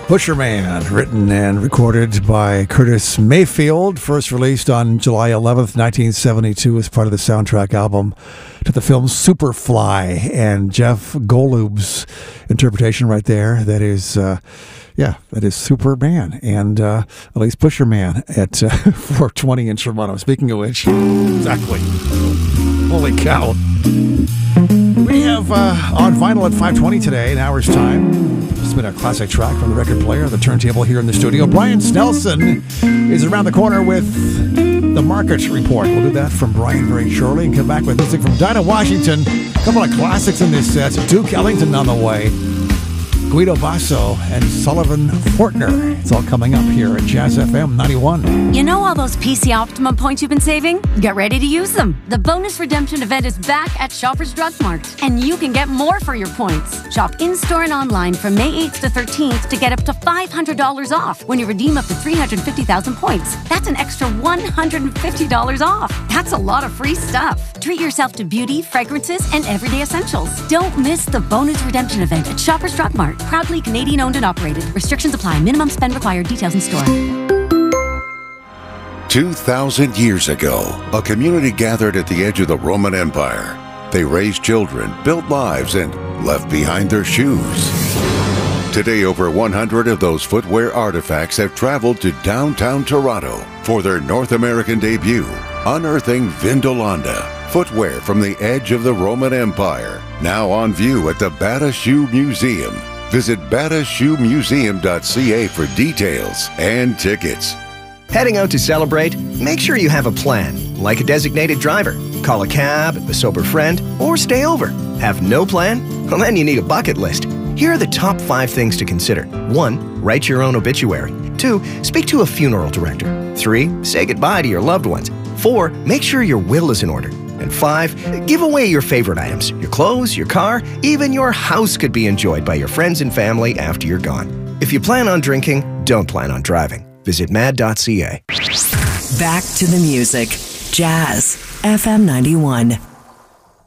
Pusherman, written and recorded by Curtis Mayfield, first released on July 11th, 1972 as part of the soundtrack album to the film Superfly. And Jeff Golub's interpretation right there, that is Superman and at least Pusherman at 420 in Toronto. Speaking of which, exactly. Holy cow. We have on vinyl at 5:20 today, an hour's time. It's been a classic track from the record player, the turntable here in the studio. Brian Snelson is around the corner with the Market Report. We'll do that from Brian very shortly and come back with music from Dinah Washington. A couple of classics in this set. Duke Ellington on the way. Guido Basso and Sullivan Fortner. It's all coming up here at Jazz FM 91. You know all those PC Optimum points you've been saving? Get ready to use them. The bonus redemption event is back at Shoppers Drug Mart, and you can get more for your points. Shop in-store and online from May 8th to 13th to get up to $500 off when you redeem up to 350,000 points. That's an extra $150 off. That's a lot of free stuff. Treat yourself to beauty, fragrances, and everyday essentials. Don't miss the bonus redemption event at Shoppers Drug Mart. Proudly Canadian owned and operated. Restrictions apply. Minimum spend required. Details in store. 2,000 years ago, a community gathered at the edge of the Roman Empire. They raised children, built lives, and left behind their shoes. Today, over 100 of those footwear artifacts have traveled to downtown Toronto for their North American debut, unearthing Vindolanda, footwear from the edge of the Roman Empire, now on view at the Bata Shoe Museum. Visit batashoemuseum.ca for details and tickets. Heading out to celebrate? Make sure you have a plan, like a designated driver. Call a cab, a sober friend, or stay over. Have no plan? Well, then you need a bucket list. Here are the top 5 things to consider. 1. Write your own obituary. 2. Speak to a funeral director. 3. Say goodbye to your loved ones. 4. Make sure your will is in order. And 5, give away your favorite items. Your clothes, your car, even your house could be enjoyed by your friends and family after you're gone. If you plan on drinking, don't plan on driving. Visit mad.ca. Back to the music. Jazz FM 91.